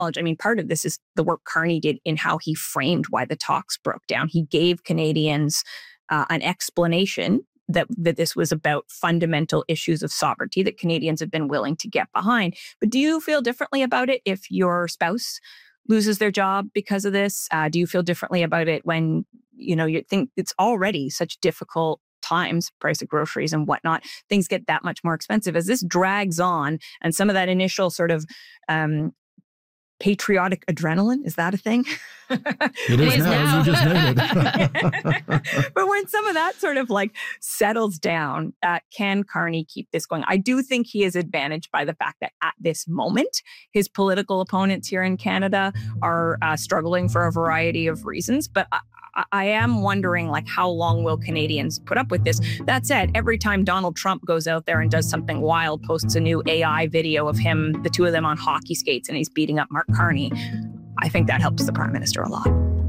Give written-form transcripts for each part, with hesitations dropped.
I mean, part of this is the work Carney did in how he framed why the talks broke down. He gave Canadians an explanation that this was about fundamental issues of sovereignty that Canadians have been willing to get behind. But do you feel differently about it if your spouse loses their job because of this? Do you feel differently about it when, you think it's already such difficult times, price of groceries and whatnot, things get that much more expensive as this drags on, and some of that initial sort of patriotic adrenaline, is that a thing? It is now. You just named it. But when some of that sort of like settles down, can Carney keep this going? I do think he is advantaged by the fact that at this moment, his political opponents here in Canada are struggling for a variety of reasons. But I am wondering, like, how long will Canadians put up with this? That said, every time Donald Trump goes out there and does something wild, posts a new AI video of him, the two of them on hockey skates, and he's beating up Mark Carney, I think that helps the Prime Minister a lot.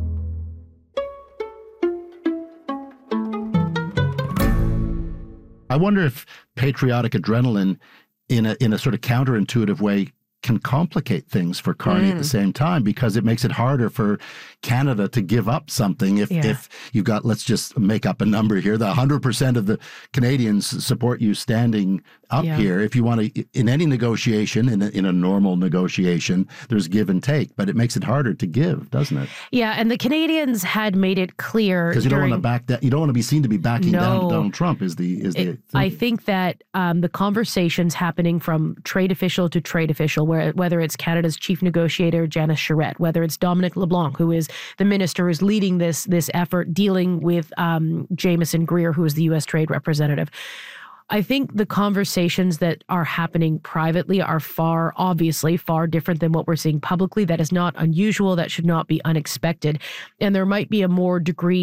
I wonder if patriotic adrenaline in a sort of counterintuitive way can complicate things for Carney at the same time, because it makes it harder for Canada to give up something if you've got, let's just make up a number here, the 100% of the Canadians support you standing up here. If you want to, in any negotiation, in a normal negotiation, there's give and take, but it makes it harder to give, doesn't it? Yeah, and the Canadians had made it clear because you don't want to back that. You don't want to be seen to be backing down Donald Trump. Is the I think that the conversations happening from trade official to trade official, whether it's Canada's chief negotiator, Janice Charette, whether it's Dominic LeBlanc, who is the minister who's leading this effort, dealing with Jameson Greer, who is the U.S. trade representative. I think the conversations that are happening privately are obviously far different than what we're seeing publicly. That is not unusual. That should not be unexpected. And there might be a more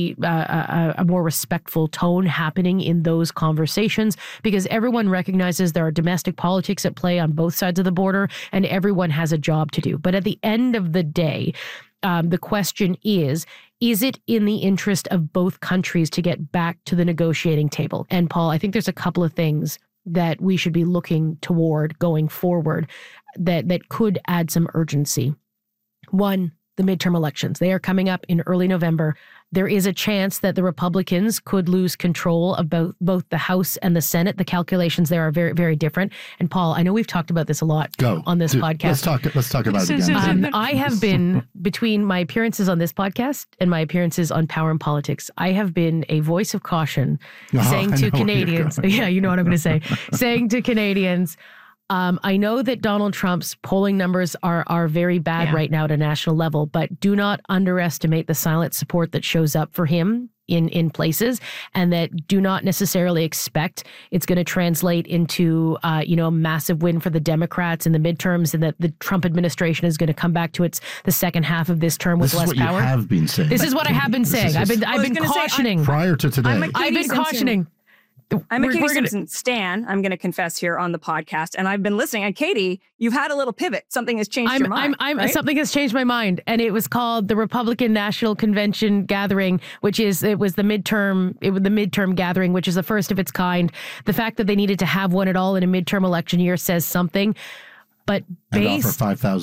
respectful tone happening in those conversations, because everyone recognizes there are domestic politics at play on both sides of the border, and everyone has a job to do. But at the end of the day, the question is it in the interest of both countries to get back to the negotiating table? And Paul, I think there's a couple of things that we should be looking toward going forward that could add some urgency. One, the midterm elections. They are coming up in early November. There is a chance that the Republicans could lose control of both the House and the Senate. The calculations there are very, very different. And Paul, I know we've talked about this a lot on this podcast. Let's talk about it again. I have been, between my appearances on this podcast and my appearances on Power and Politics, I have been a voice of caution saying to Canadians, you know what I'm going to say, saying to Canadians, I know that Donald Trump's polling numbers are very bad right now at a national level, but do not underestimate the silent support that shows up for him in places, and that do not necessarily expect it's going to translate into a massive win for the Democrats in the midterms, and that the Trump administration is going to come back to the second half of this term with less power. This is what you have been saying. This is what I have been saying. I've been cautioning. Prior to today. I've been cautioning. I'm a Katie Simpson stan, I'm going to confess here on the podcast, and I've been listening. And Katie, you've had a little pivot. Something has changed your mind, right? Something has changed my mind, and it was called the Republican National Convention Gathering, it was the midterm gathering, which is the first of its kind. The fact that they needed to have one at all in a midterm election year says something. But and offer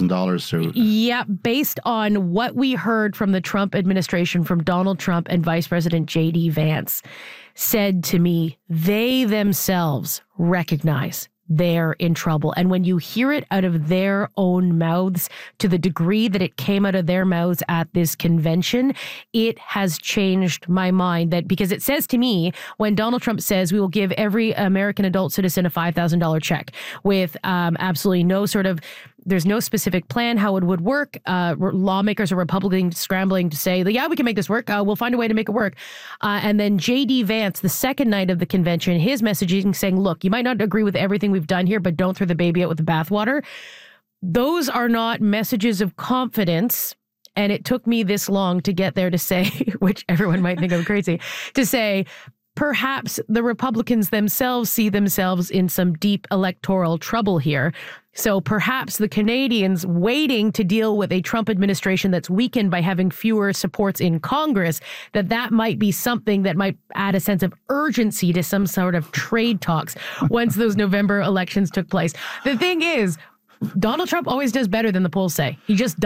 $5,000 based on what we heard from the Trump administration, from Donald Trump and Vice President J.D. Vance, said to me, they themselves recognize they're in trouble. And when you hear it out of their own mouths, to the degree that it came out of their mouths at this convention, it has changed my mind. That because it says to me, when Donald Trump says we will give every American adult citizen a $5,000 check with absolutely no sort of, there's no specific plan how it would work. Lawmakers or Republicans scrambling to say, yeah, we can make this work. We'll find a way to make it work. And then J.D. Vance, the second night of the convention, his messaging saying, look, you might not agree with everything we've done here, but don't throw the baby out with the bathwater. Those are not messages of confidence. And it took me this long to get there to say, which everyone might think I'm crazy, to say, perhaps the Republicans themselves see themselves in some deep electoral trouble here. So perhaps the Canadians waiting to deal with a Trump administration that's weakened by having fewer supports in Congress, that might be something that might add a sense of urgency to some sort of trade talks once those November elections took place. The thing is, Donald Trump always does better than the polls say. He just